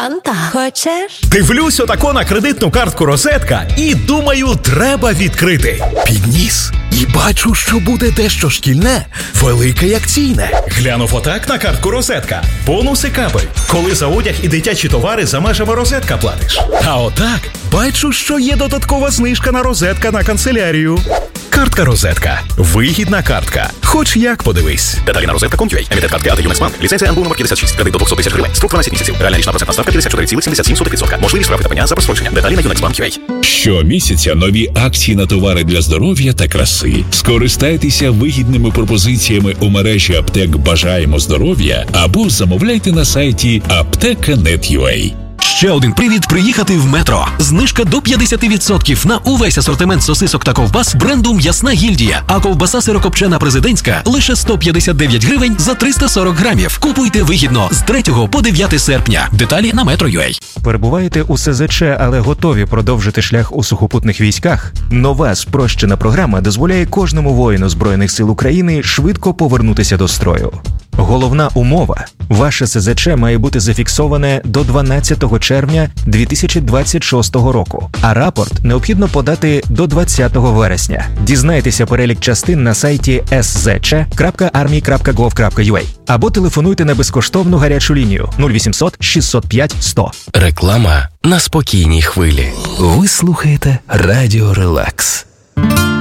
Фанта. Хочеш? Дивлюсь отако на кредитну картку «Розетка» і думаю, треба відкрити. Підніс і бачу, що буде дещо шкільне, велике як ційне. Глянув отак на картку «Розетка». Бонуси капель. Коли за одяг і дитячі товари за межами «Розетка» платиш. А отак бачу, що є додаткова знижка на «Розетка» на канцелярію. Картка «Розетка». Вигідна картка. Хоч як подивись. Деталі на розетка.com.ua. Емітент картки АТ Юнекс Банк. Ліцензія НБУ номер 56. Кредит до 200 тисяч гривень. Строк 12 місяців. Реальна річна процентна ставка 54,77%. Можливість штрафи та пеня за прострочення. Деталі на Юнекс.Bank.ua. Щомісяця нові акції на товари для здоров'я та краси. Скористайтеся вигідними пропозиціями у мережі аптек «Бажаємо здоров'я» або замовляйте на сайті apteka.net.ua. Ще один привід приїхати в Метро. Знижка до 50% на увесь асортимент сосисок та ковбас бренду «М'ясна гільдія». А ковбаса сирокопчена президентська лише 159 гривень за 340 грамів. Купуйте вигідно з 3 по 9 серпня. Деталі на Metro.ua. Перебуваєте у СЗЧ, але готові продовжити шлях у сухопутних військах? Нова спрощена програма дозволяє кожному воїну Збройних сил України швидко повернутися до строю. Головна умова – ваше СЗЧ має бути зафіксоване до 12 червня 2026 року, а рапорт необхідно подати до 20 вересня. Дізнайтеся перелік частин на сайті szc.army.gov.ua або телефонуйте на безкоштовну гарячу лінію 0800 605 100. Реклама на спокійній хвилі. Ви слухаєте Радіо Релакс.